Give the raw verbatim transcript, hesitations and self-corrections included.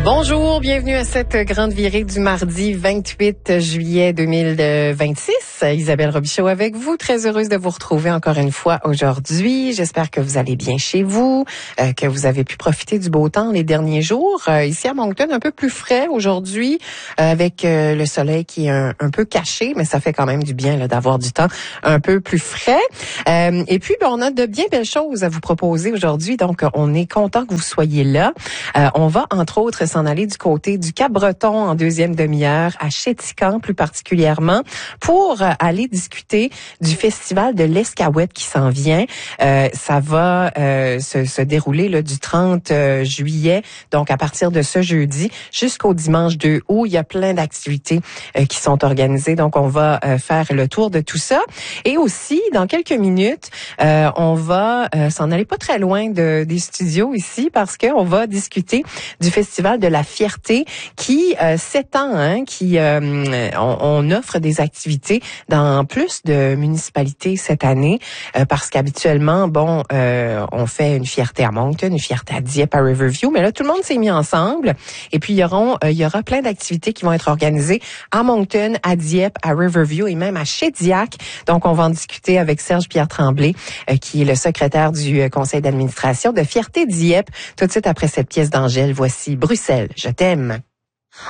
Bonjour, bienvenue à cette grande virée du mardi vingt-huit juillet deux mille vingt-six. Isabelle Robichaud avec vous, très heureuse de vous retrouver encore une fois aujourd'hui. J'espère que vous allez bien chez vous, euh, que vous avez pu profiter du beau temps les derniers jours. Euh, ici à Moncton, un peu plus frais aujourd'hui, euh, avec euh, le soleil qui est un, un peu caché, mais ça fait quand même du bien là, d'avoir du temps un peu plus frais. Euh, et puis, ben, on a de bien belles choses à vous proposer aujourd'hui, donc on est content que vous soyez là. Euh, on va entre autres s'en aller du côté du Cap-Breton en deuxième demi-heure, à Chéticamp plus particulièrement, pour euh, aller discuter du festival de l'Escaouette qui s'en vient. Euh, ça va euh, se, se dérouler là, du trente juillet, donc à partir de ce jeudi jusqu'au dimanche deux août. Il y a plein d'activités euh, qui sont organisées, donc on va euh, faire le tour de tout ça. Et aussi, dans quelques minutes, euh, on va euh, s'en aller pas très loin de, des studios ici, parce qu'on va discuter du festival de la fierté qui euh, s'étend, hein, qui euh, on, on offre des activités dans plus de municipalités cette année, euh, parce qu'habituellement, bon, euh, on fait une fierté à Moncton, une fierté à Dieppe, à Riverview, mais là tout le monde s'est mis ensemble, et puis il y aura, euh, il y aura plein d'activités qui vont être organisées à Moncton, à Dieppe, à Riverview et même à Shediac. Donc on va en discuter avec Serge Pierre Tremblay, euh, qui est le secrétaire du euh, conseil d'administration de Fierté Dieppe. Tout de suite après cette pièce d'Angèle, voici Bruxelles, je t'aime.